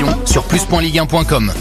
sur plus.ligue1.com.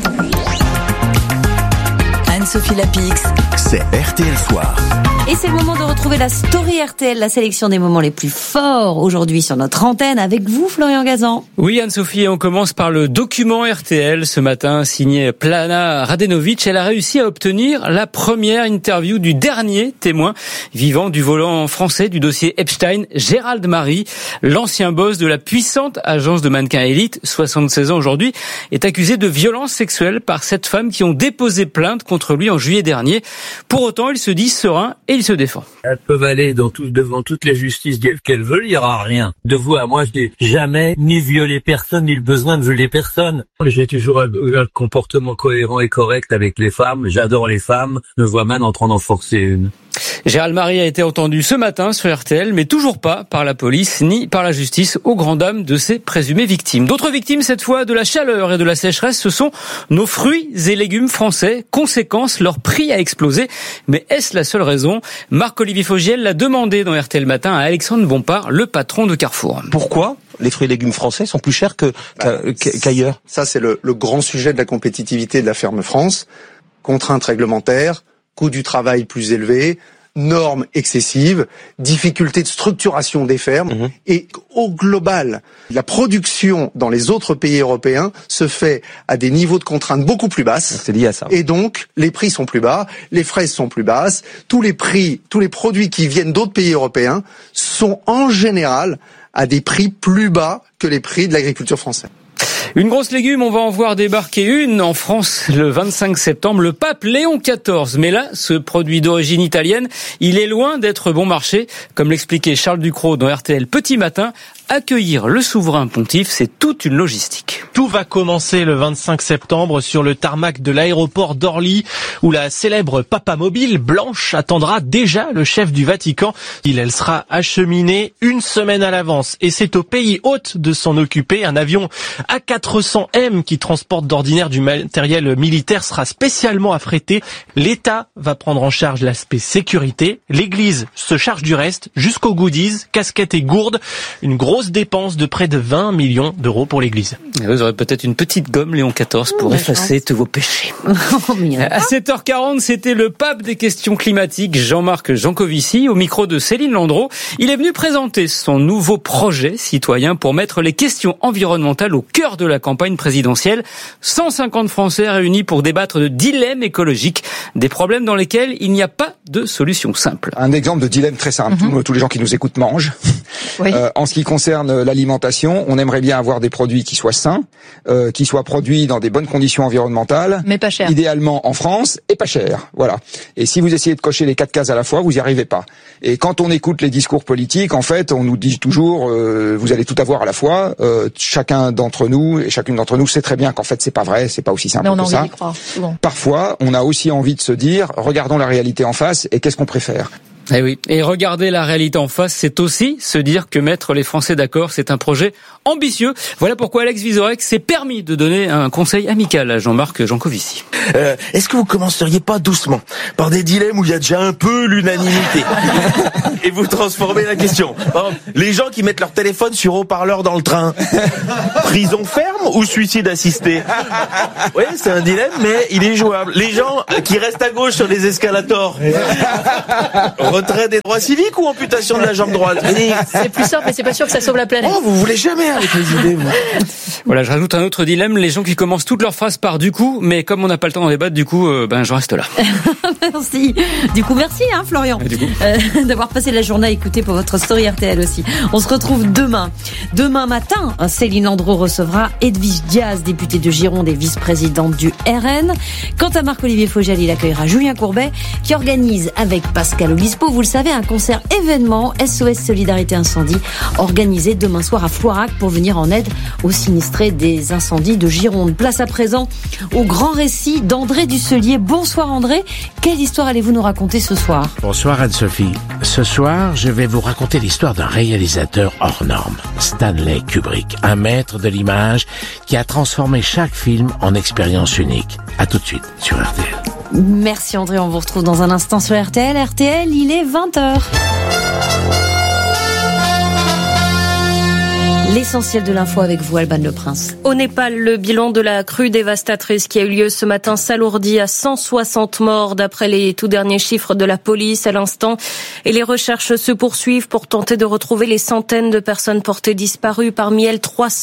Anne-Sophie Lapix. C'est RTL Soir. Et c'est le moment de retrouver la story RTL, la sélection des moments les plus forts aujourd'hui sur notre antenne avec vous, Florian Gazan. Oui, Anne-Sophie, on commence par le document RTL ce matin, signé Plana Radenovic. Elle a réussi à obtenir la première interview du dernier témoin vivant du volant français du dossier Epstein, Gérald Marie, l'ancien boss de la puissante agence de mannequins élite, 76 ans aujourd'hui, est accusé de violences sexuelles par 7 femmes qui ont déposé plainte contre lui en juillet dernier. Pour autant, il se dit serein et il se défend. Elles peuvent aller devant toutes les justices qu'elles veulent, il n'y aura rien. De vous à moi, je n'ai jamais ni violé personne, ni le besoin de violer personne. J'ai toujours eu un comportement cohérent et correct avec les femmes. J'adore les femmes. Ne vois mal en train d'en forcer une. Gérald Marie a été entendu ce matin sur RTL, mais toujours pas par la police ni par la justice, aux grandes dames de ses présumées victimes. D'autres victimes, cette fois, de la chaleur et de la sécheresse, ce sont nos fruits et légumes français. Conséquence, leur prix a explosé. Mais est-ce la seule raison ? Marc-Olivier Fogiel l'a demandé dans RTL Matin à Alexandre Bompard, le patron de Carrefour. Pourquoi les fruits et légumes français sont plus chers qu'ailleurs ? Ça, c'est le grand sujet de la compétitivité de la ferme France. Contraintes réglementaires, coût du travail plus élevé, normes excessives, difficultés de structuration des fermes. Et au global, la production dans les autres pays européens se fait à des niveaux de contraintes beaucoup plus basses. C'est lié à ça. Et donc, les prix sont plus bas, les fraises sont plus basses, tous les produits qui viennent d'autres pays européens sont en général à des prix plus bas que les prix de l'agriculture française. Une grosse légume, on va en voir débarquer une en France le 25 septembre, le pape Léon XIV. Mais là, ce produit d'origine italienne, il est loin d'être bon marché. Comme l'expliquait Charles Ducrot dans RTL Petit Matin, accueillir le souverain pontife, c'est toute une logistique. Tout va commencer le 25 septembre sur le tarmac de l'aéroport d'Orly, où la célèbre papamobile blanche attendra déjà le chef du Vatican. Elle sera acheminée une semaine à l'avance. Et c'est au pays hôte de s'en occuper. Un avion A400M qui transporte d'ordinaire du matériel militaire sera spécialement affrété. L'État va prendre en charge l'aspect sécurité. L'Église se charge du reste, jusqu'aux goodies, casquettes et gourdes. Une grosse dépense de près de 20 millions d'euros pour l'Église. Vous aurez peut-être une petite gomme, Léon XIV, pour effacer tous vos péchés. À 7h40, c'était le pape des questions climatiques, Jean-Marc Jancovici, au micro de Céline Landreau. Il est venu présenter son nouveau projet citoyen pour mettre les questions environnementales au cœur de la campagne présidentielle. 150 Français réunis pour débattre de dilemmes écologiques, des problèmes dans lesquels il n'y a pas de solution simple. Un exemple de dilemme très simple. Tous les gens qui nous écoutent mangent. Oui. En ce qui concerne l'alimentation, on aimerait bien avoir des produits qui soient sains, qui soient produits dans des bonnes conditions environnementales, mais pas cher. Idéalement en France et pas cher. Voilà. Et si vous essayez de cocher les 4 cases à la fois, vous n'y arrivez pas. Et quand on écoute les discours politiques, en fait, on nous dit toujours vous allez tout avoir à la fois. Chacun d'entre nous et chacune d'entre nous sait très bien qu'en fait c'est pas vrai, c'est pas aussi simple que ça. Mais on a envie d'y croire, souvent. Parfois, on a aussi envie de se dire regardons la réalité en face et qu'est-ce qu'on préfère. Eh oui. Et regarder la réalité en face, c'est aussi se dire que mettre les Français d'accord, c'est un projet ambitieux. Voilà pourquoi Alex Vizorek s'est permis de donner un conseil amical à Jean-Marc Jancovici. Est-ce que vous commenceriez pas doucement par des dilemmes où il y a déjà un peu l'unanimité et vous transformez la question. Par exemple, les gens qui mettent leur téléphone sur haut-parleur dans le train, prison ferme ou suicide assisté? Oui, c'est un dilemme, mais il est jouable. Les gens qui restent à gauche sur les escalators, retrait des droits civiques ou amputation de la jambe droite? C'est plus simple, mais c'est pas sûr que ça sauve la planète. Oh, vous voulez jamais avec les idées, vous. Voilà, je rajoute un autre dilemme, les gens qui commencent toutes leurs phrases par du coup, mais comme on n'a pas le temps d'en débattre, du coup, je reste là. Merci. Du coup, merci, Florian, d'avoir passé la journée à écouter pour votre story RTL aussi. On se retrouve demain. Demain matin, Céline Landreau recevra Edwige Diaz, députée de Gironde et vice-présidente du RN. Quant à Marc-Olivier Fogiel, il accueillera Julien Courbet, qui organise avec Pascal Obispo, vous le savez, un concert événement SOS Solidarité Incendie, organisé demain soir à Floirac pour venir en aide aux sinistrés des incendies de Gironde. Place à présent au grand récit d'André Dusselier. Bonsoir André, quelle histoire allez-vous nous raconter ce soir? Bonsoir Anne-Sophie. Ce soir, je vais vous raconter l'histoire d'un réalisateur hors norme, Stanley Kubrick, un maître de l'image qui a transformé chaque film en expérience unique. À tout de suite sur RTL. Merci André, on vous retrouve dans un instant sur RTL. RTL, il est 20h. L'essentiel de l'info avec vous, Alban Le Prince. Au Népal, le bilan de la crue dévastatrice qui a eu lieu ce matin s'alourdit à 160 morts d'après les tout derniers chiffres de la police à l'instant. Et les recherches se poursuivent pour tenter de retrouver les centaines de personnes portées disparues. Parmi elles,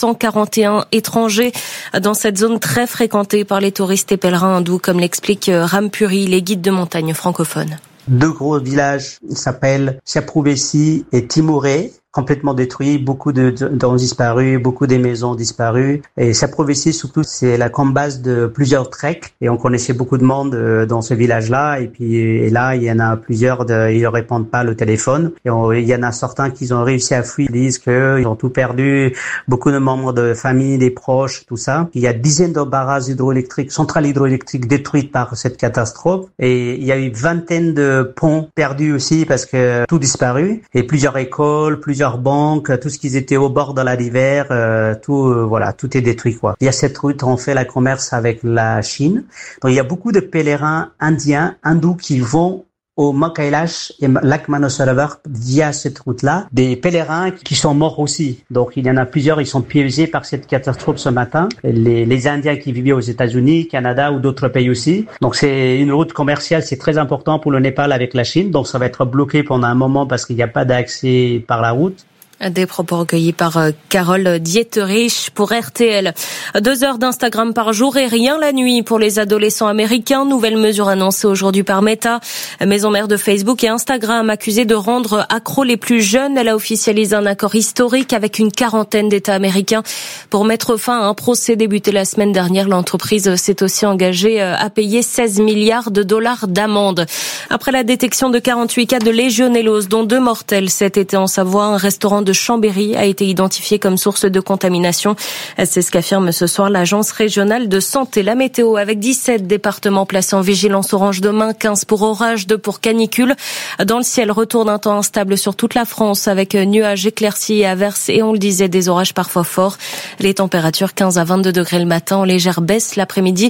341 étrangers dans cette zone très fréquentée par les touristes et pèlerins hindous, comme l'explique Rampuri, les guides de montagne francophones. Deux gros villages s'appellent Chaprouvesi et Timoré, complètement détruits, beaucoup de dents disparues, beaucoup des maisons disparues. Et Chaprouvesi, surtout, c'est la camp base de plusieurs treks. Et on connaissait beaucoup de monde dans ce village-là. Et là, il y en a plusieurs, ils ne répondent pas le téléphone. Et il y en a certains qui ont réussi à fuir, ils disent qu'ils ont tout perdu, beaucoup de membres de famille, des proches, tout ça. Il y a dizaines de barrages hydroélectriques, centrales hydroélectriques détruites par cette catastrophe. Et il y a eu vingtaine de ponts perdus aussi parce que tout disparu. Et plusieurs écoles, plusieurs banques, tout ce qui était au bord de la rivière, tout est détruit, quoi. Il y a cette route, on fait la commerce avec la Chine. Donc il y a beaucoup de pèlerins indiens, hindous qui vont au Mont Kailash et lac Manasarovar via cette route-là, des pèlerins qui sont morts aussi. Donc il y en a plusieurs, ils sont piégés par cette catastrophe ce matin. Les Indiens qui vivaient aux États-Unis, Canada ou d'autres pays aussi. Donc c'est une route commerciale, c'est très important pour le Népal avec la Chine. Donc ça va être bloqué pendant un moment parce qu'il n'y a pas d'accès par la route. Des propos recueillis par Carole Dieterich pour RTL. 2 heures d'Instagram par jour et rien la nuit pour les adolescents américains. Nouvelle mesure annoncée aujourd'hui par Meta, maison mère de Facebook et Instagram, accusée de rendre accros les plus jeunes. Elle a officialisé un accord historique avec une quarantaine d'États américains pour mettre fin à un procès débuté la semaine dernière. L'entreprise s'est aussi engagée à payer 16 milliards de dollars d'amende. Après la détection de 48 cas de légionellose, dont 2 mortels cet été en Savoie, un restaurant de Chambéry a été identifié comme source de contamination. C'est ce qu'affirme ce soir l'Agence régionale de santé. La météo avec 17 départements placés en vigilance orange demain, 15 pour orage, 2 pour canicule. Dans le ciel, retour d'un temps instable sur toute la France avec nuages, éclaircies et averses et on le disait, des orages parfois forts. Les températures 15 à 22 degrés le matin, en légère baisse l'après-midi,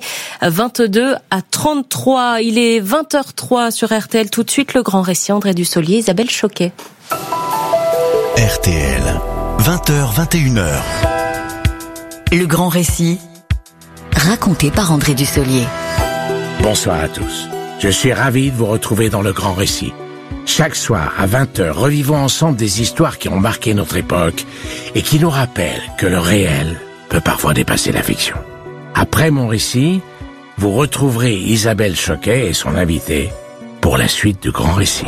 22 à 33. Il est 20h03 sur RTL. Tout de suite, le grand récit, André Dussolier, Isabelle Choquet. RTL, 20h, 21h. Le grand récit, raconté par André Dussolier. Bonsoir à tous. Je suis ravi de vous retrouver dans le grand récit. Chaque soir, à 20h, revivons ensemble des histoires qui ont marqué notre époque et qui nous rappellent que le réel peut parfois dépasser la fiction. Après mon récit, vous retrouverez Isabelle Choquet et son invité pour la suite du grand récit.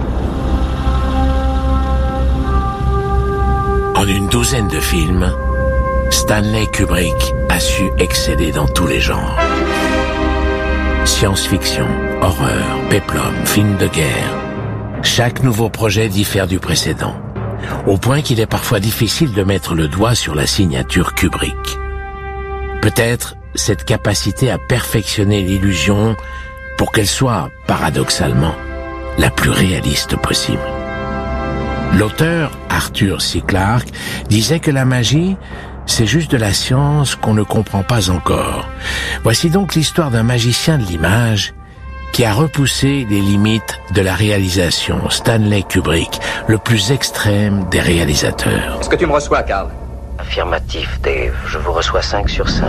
En une douzaine de films, Stanley Kubrick a su exceller dans tous les genres. Science-fiction, horreur, péplum, film de guerre. Chaque nouveau projet diffère du précédent, au point qu'il est parfois difficile de mettre le doigt sur la signature Kubrick. Peut-être cette capacité à perfectionner l'illusion pour qu'elle soit, paradoxalement, la plus réaliste possible. L'auteur, Arthur C. Clarke, disait que la magie, c'est juste de la science qu'on ne comprend pas encore. Voici donc l'histoire d'un magicien de l'image qui a repoussé les limites de la réalisation, Stanley Kubrick, le plus extrême des réalisateurs. Est-ce que tu me reçois, Carl? Affirmatif, Dave. Je vous reçois 5 sur 5.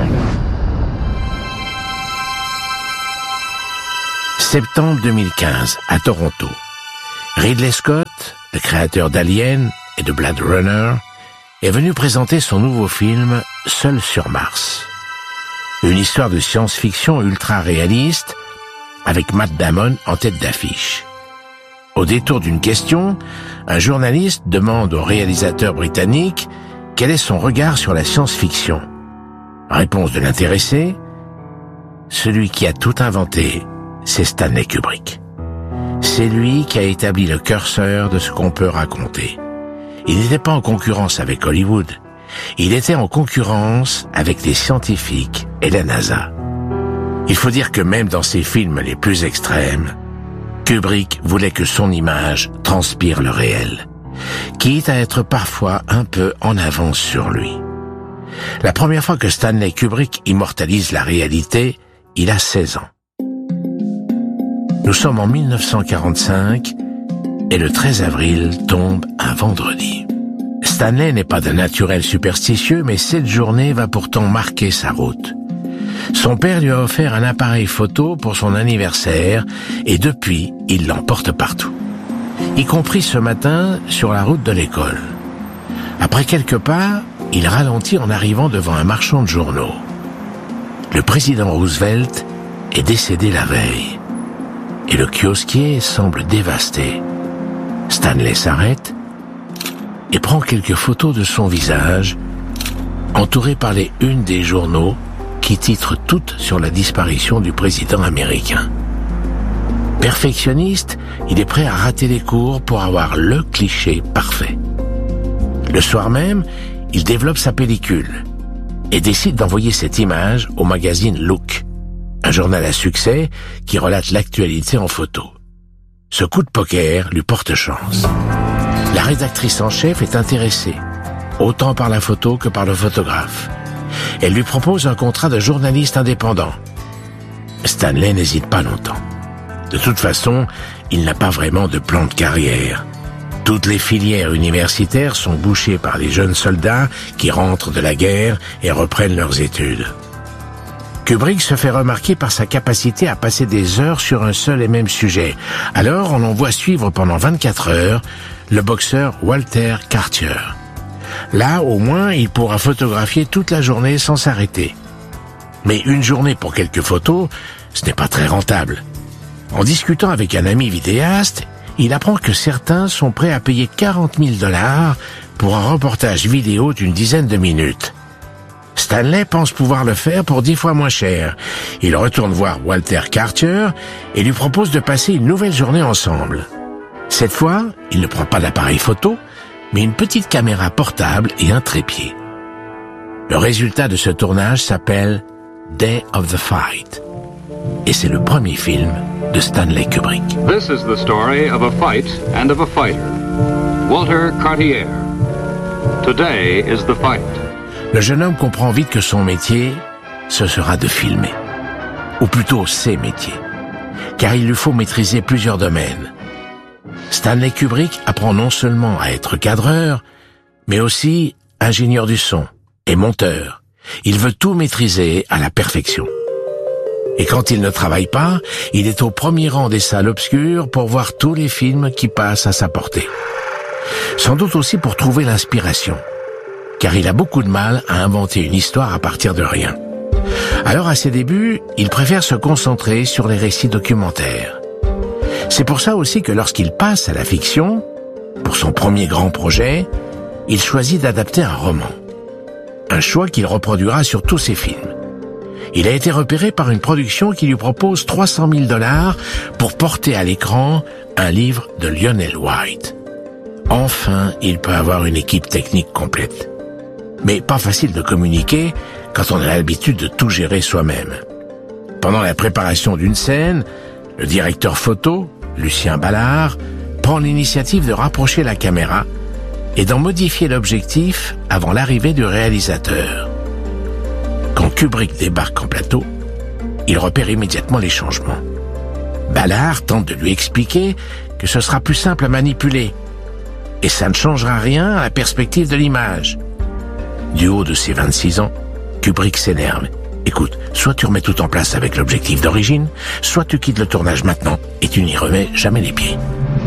Septembre 2015, à Toronto. Ridley Scott, le créateur d'Alien et de Blade Runner, est venu présenter son nouveau film « Seul sur Mars ». Une histoire de science-fiction ultra-réaliste avec Matt Damon en tête d'affiche. Au détour d'une question, un journaliste demande au réalisateur britannique quel est son regard sur la science-fiction. Réponse de l'intéressé, celui qui a tout inventé, c'est Stanley Kubrick. C'est lui qui a établi le curseur de ce qu'on peut raconter. Il n'était pas en concurrence avec Hollywood. Il était en concurrence avec les scientifiques et la NASA. Il faut dire que même dans ses films les plus extrêmes, Kubrick voulait que son image transpire le réel, quitte à être parfois un peu en avance sur lui. La première fois que Stanley Kubrick immortalise la réalité, il a 16 ans. Nous sommes en 1945 et le 13 avril tombe un vendredi. Stanley n'est pas d'un naturel superstitieux, mais cette journée va pourtant marquer sa route. Son père lui a offert un appareil photo pour son anniversaire et depuis, il l'emporte partout. Y compris ce matin sur la route de l'école. Après quelques pas, il ralentit en arrivant devant un marchand de journaux. Le président Roosevelt est décédé la veille et le kiosquier semble dévasté. Stanley s'arrête et prend quelques photos de son visage, entouré par les unes des journaux qui titrent toutes sur la disparition du président américain. Perfectionniste, il est prêt à rater les cours pour avoir le cliché parfait. Le soir même, il développe sa pellicule et décide d'envoyer cette image au magazine Look, un journal à succès qui relate l'actualité en photo. Ce coup de poker lui porte chance. La rédactrice en chef est intéressée, autant par la photo que par le photographe. Elle lui propose un contrat de journaliste indépendant. Stanley n'hésite pas longtemps. De toute façon, il n'a pas vraiment de plan de carrière. Toutes les filières universitaires sont bouchées par les jeunes soldats qui rentrent de la guerre et reprennent leurs études. Kubrick se fait remarquer par sa capacité à passer des heures sur un seul et même sujet. Alors, on l'envoie suivre pendant 24 heures le boxeur Walter Cartier. Là, au moins, il pourra photographier toute la journée sans s'arrêter. Mais une journée pour quelques photos, ce n'est pas très rentable. En discutant avec un ami vidéaste, il apprend que certains sont prêts à payer 40 000 $ pour un reportage vidéo d'une dizaine de minutes. Stanley pense pouvoir le faire pour 10 fois moins cher. Il retourne voir Walter Cartier et lui propose de passer une nouvelle journée ensemble. Cette fois, il ne prend pas d'appareil photo, mais une petite caméra portable et un trépied. Le résultat de ce tournage s'appelle Day of the Fight. Et c'est le premier film de Stanley Kubrick. This is the story of a fight and of a fighter. Walter Cartier. Today is the fight. Le jeune homme comprend vite que son métier, ce sera de filmer. Ou plutôt ses métiers. Car il lui faut maîtriser plusieurs domaines. Stanley Kubrick apprend non seulement à être cadreur, mais aussi ingénieur du son et monteur. Il veut tout maîtriser à la perfection. Et quand il ne travaille pas, il est au premier rang des salles obscures pour voir tous les films qui passent à sa portée. Sans doute aussi pour trouver l'inspiration, car il a beaucoup de mal à inventer une histoire à partir de rien. Alors à ses débuts, il préfère se concentrer sur les récits documentaires. C'est pour ça aussi que lorsqu'il passe à la fiction, pour son premier grand projet, il choisit d'adapter un roman. Un choix qu'il reproduira sur tous ses films. Il a été repéré par une production qui lui propose 300 000 $ pour porter à l'écran un livre de Lionel White. Enfin, il peut avoir une équipe technique complète. Mais pas facile de communiquer quand on a l'habitude de tout gérer soi-même. Pendant la préparation d'une scène, le directeur photo, Lucien Ballard, prend l'initiative de rapprocher la caméra et d'en modifier l'objectif avant l'arrivée du réalisateur. Quand Kubrick débarque en plateau, il repère immédiatement les changements. Ballard tente de lui expliquer que ce sera plus simple à manipuler et ça ne changera rien à la perspective de l'image. Du haut de ses 26 ans, Kubrick s'énerve. Écoute, soit tu remets tout en place avec l'objectif d'origine, soit tu quittes le tournage maintenant et tu n'y remets jamais les pieds.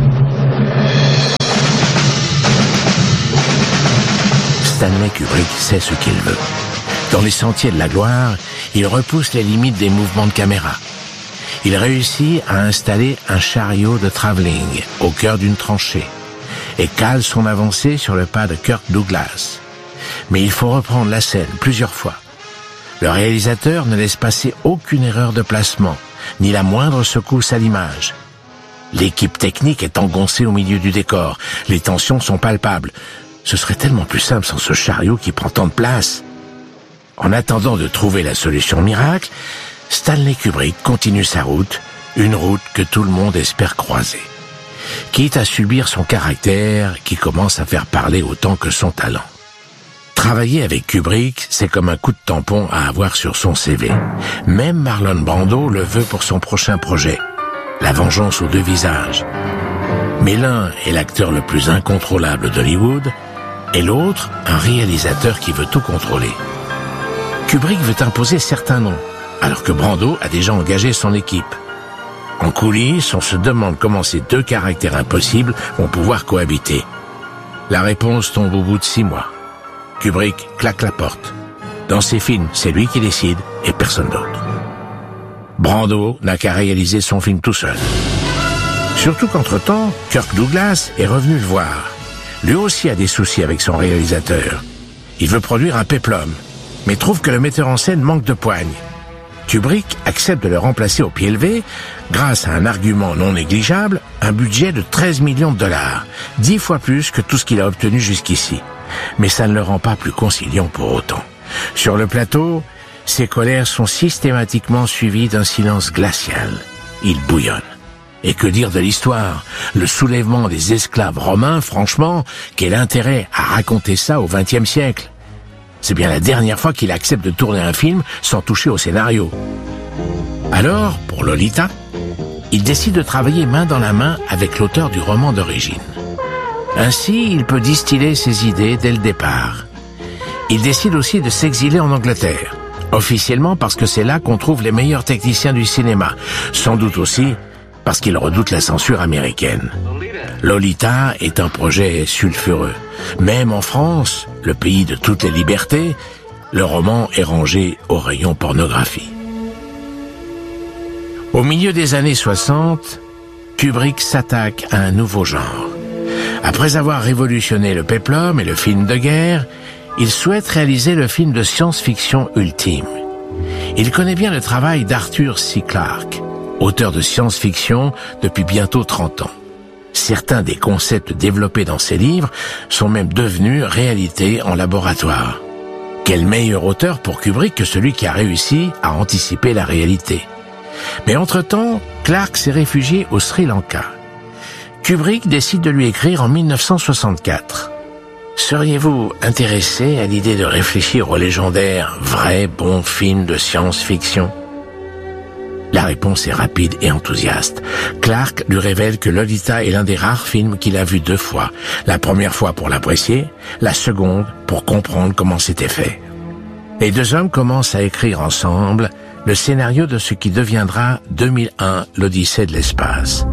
Stanley Kubrick sait ce qu'il veut. Dans les sentiers de la gloire, il repousse les limites des mouvements de caméra. Il réussit à installer un chariot de travelling au cœur d'une tranchée et cale son avancée sur le pas de Kirk Douglas. Mais il faut reprendre la scène plusieurs fois. Le réalisateur ne laisse passer aucune erreur de placement, ni la moindre secousse à l'image. L'équipe technique est engoncée au milieu du décor. Les tensions sont palpables. Ce serait tellement plus simple sans ce chariot qui prend tant de place. En attendant de trouver la solution miracle, Stanley Kubrick continue sa route, une route que tout le monde espère croiser. Quitte à subir son caractère qui commence à faire parler autant que son talent. Travailler avec Kubrick, c'est comme un coup de tampon à avoir sur son CV. Même Marlon Brando le veut pour son prochain projet, La vengeance aux deux visages. Mais l'un est l'acteur le plus incontrôlable d'Hollywood, et l'autre, un réalisateur qui veut tout contrôler. Kubrick veut imposer certains noms, alors que Brando a déjà engagé son équipe. En coulisses, on se demande comment ces deux caractères impossibles vont pouvoir cohabiter. La réponse tombe au bout de 6 mois. Kubrick claque la porte. Dans ses films, c'est lui qui décide et personne d'autre. Brando n'a qu'à réaliser son film tout seul. Surtout qu'entre-temps, Kirk Douglas est revenu le voir. Lui aussi a des soucis avec son réalisateur. Il veut produire un péplum, mais trouve que le metteur en scène manque de poigne. Kubrick accepte de le remplacer au pied levé grâce à un argument non négligeable, un budget de 13 millions de dollars, 10 fois plus que tout ce qu'il a obtenu jusqu'ici. Mais ça ne le rend pas plus conciliant pour autant. Sur le plateau, ses colères sont systématiquement suivies d'un silence glacial. Il bouillonne. Et que dire de l'histoire? Le soulèvement des esclaves romains, franchement, quel intérêt à raconter ça au XXe siècle? C'est bien la dernière fois qu'il accepte de tourner un film sans toucher au scénario. Alors, pour Lolita, il décide de travailler main dans la main avec l'auteur du roman d'origine. Ainsi, il peut distiller ses idées dès le départ. Il décide aussi de s'exiler en Angleterre, officiellement parce que c'est là qu'on trouve les meilleurs techniciens du cinéma, sans doute aussi parce qu'il redoute la censure américaine. Lolita est un projet sulfureux. Même en France, le pays de toutes les libertés, le roman est rangé au rayon pornographie. Au milieu des années 60, Kubrick s'attaque à un nouveau genre. Après avoir révolutionné le péplum et le film de guerre, il souhaite réaliser le film de science-fiction ultime. Il connaît bien le travail d'Arthur C. Clarke, auteur de science-fiction depuis bientôt 30 ans. Certains des concepts développés dans ses livres sont même devenus réalité en laboratoire. Quel meilleur auteur pour Kubrick que celui qui a réussi à anticiper la réalité. Mais entre-temps, Clarke s'est réfugié au Sri Lanka. Kubrick décide de lui écrire en 1964. Seriez-vous intéressé à l'idée de réfléchir au légendaire vrai bon film de science-fiction? La réponse est rapide et enthousiaste. Clarke lui révèle que Lolita est l'un des rares films qu'il a vu 2 fois. La première fois pour l'apprécier, la seconde pour comprendre comment c'était fait. Les 2 hommes commencent à écrire ensemble le scénario de ce qui deviendra 2001, l'Odyssée de l'espace.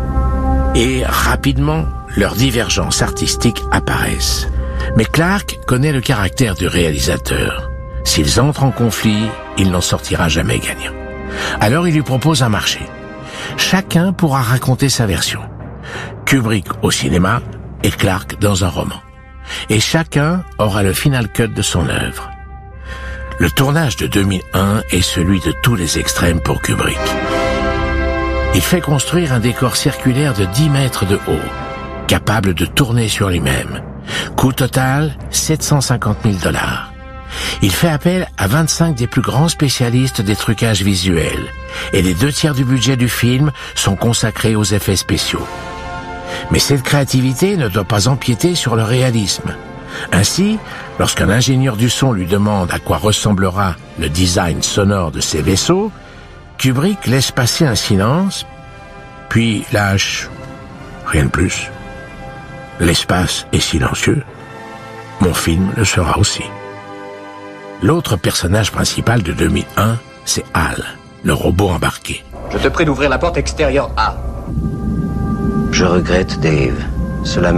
Et rapidement, leurs divergences artistiques apparaissent. Mais Clarke connaît le caractère du réalisateur. S'ils entrent en conflit, il n'en sortira jamais gagnant. Alors il lui propose un marché. Chacun pourra raconter sa version. Kubrick au cinéma et Clarke dans un roman. Et chacun aura le final cut de son œuvre. Le tournage de 2001 est celui de tous les extrêmes pour Kubrick. Il fait construire un décor circulaire de 10 mètres de haut, capable de tourner sur lui-même. Coût total, 750 000 $. Il fait appel à 25 des plus grands spécialistes des trucages visuels, et les 2/3 du budget du film sont consacrés aux effets spéciaux. Mais cette créativité ne doit pas empiéter sur le réalisme. Ainsi, lorsqu'un ingénieur du son lui demande à quoi ressemblera le design sonore de ces vaisseaux, Kubrick laisse passer un silence, puis lâche rien de plus. L'espace est silencieux. Mon film le sera aussi. L'autre personnage principal de 2001, c'est Hal, le robot embarqué. Je te prie d'ouvrir la porte extérieure A. Je regrette, Dave. Cela